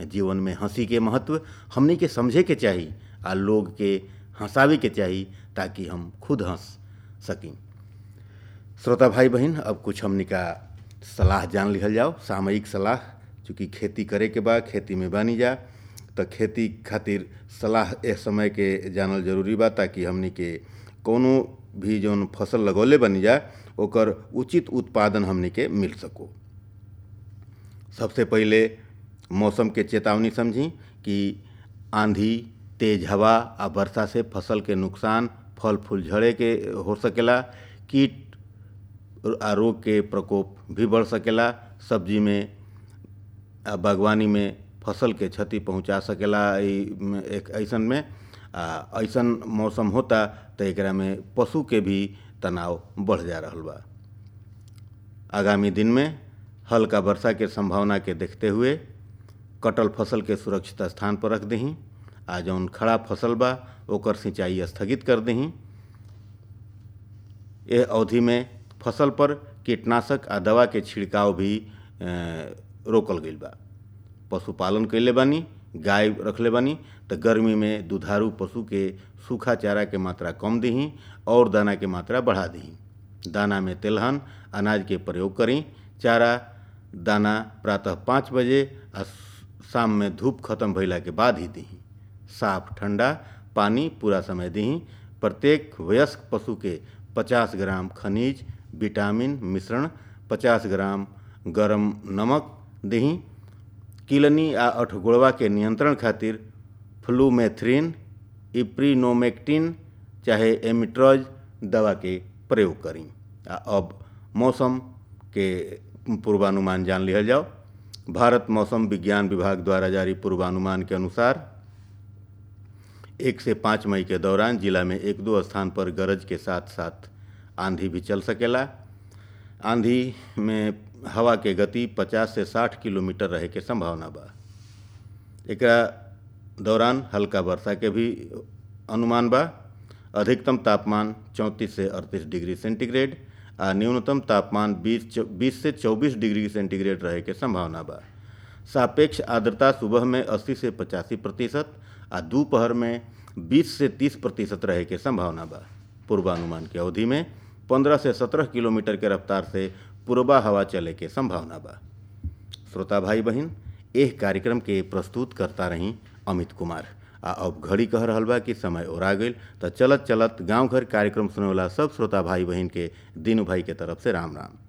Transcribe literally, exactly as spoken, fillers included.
जीवन में हंसी के महत्व हमनी के समझे के चाही आ लोग के हंसावे के चाही ताकि हम खुद हंस सकें। श्रोता भाई बहन, अब कुछ हमनी का सलाह जान लिहल जाओ, सामयिक सलाह। चूँकि खेती करे के बा, खेती में बानी जा, तो खेती खातिर सलाह ए समय के जानल जरूरी बा ताकि हमनी के कोनो भी जौन फसल लगौले बनी जा ओकर उचित उत्पादन हमनी के मिल सको। सबसे पहले मौसम के चेतावनी समझी कि आंधी, तेज हवा आ वर्षा से फसल के नुकसान, फल फूल झड़े के हो सकेला, कीट आ रोग के प्रकोप भी बढ़ सकेला, सब्जी में आ बागवानी में फसल के क्षति पहुंचा सकेला। एक ऐसन में आ ऐसन मौसम होता तो एकरा में पशु के भी तनाव बढ़ जा रहल बा। आगामी दिन में हल्का वर्षा के संभावना के देखते हुए कटल फसल के सुरक्षित स्थान पर रख दही आ जौन खड़ा फसल बा ओकर सिंचाई स्थगित कर दही। यह अवधि में फसल पर कीटनाशक आ दवा के छिड़काव भी रोकल गईल बा। पशुपालन कैले बानी, गाय रखले बानी तो गर्मी में दुधारू पशु के सूखा चारा के मात्रा कम दही और दाना के मात्रा बढ़ा दही। दाना में तेलहन अनाज के प्रयोग करी। चारा दाना प्रातः पाँच बजे आ शाम में धूप खत्म भइला के बाद ही दही। साफ ठंडा पानी पूरा समय दही। प्रत्येक वयस्क पशु के पचास ग्राम खनिज विटामिन मिश्रण, पचास ग्राम गरम नमक दही। किलनी आ अठगोड़वा के नियंत्रण खातिर फ्लूमेथ्रिन, इप्रीनोमेक्टिन चाहे एमिट्रॉज दवा के प्रयोग करी। आ अब मौसम के पूर्वानुमान जान लिहल जाओ। भारत मौसम विज्ञान विभाग द्वारा जारी पूर्वानुमान के अनुसार एक से पाँच मई के दौरान जिला में एक दो स्थान पर गरज के साथ साथ आंधी भी चल सकेला। आंधी में हवा के गति पचास से साठ किलोमीटर रहे के संभावना बा। एकरा दौरान हल्का वर्षा के भी अनुमान बा। अधिकतम तापमान चौंतीस से अड़तीस डिग्री सेंटीग्रेड आ न्यूनतम तापमान बीस से चौबीस डिग्री सेंटीग्रेड रहे के संभावना बा। सापेक्ष आर्द्रता सुबह में अस्सी से पचासी प्रतिशत आ दोपहर में बीस से तीस प्रतिशत रहे के संभावना बा। पूर्वानुमान की अवधि में पंद्रह से सत्रह किलोमीटर के रफ्तार से पूर्वा हवा चले के संभावना बा। श्रोता भाई बहन, एह कार्यक्रम के प्रस्तुत करता रही अमित कुमार। आ अब घड़ी कह रहल बा कि समय ओरा गईल, तो चलत चलत गांव घर कार्यक्रम सुने वाला सब श्रोता भाई बहन के दीनू भाई के तरफ से राम राम।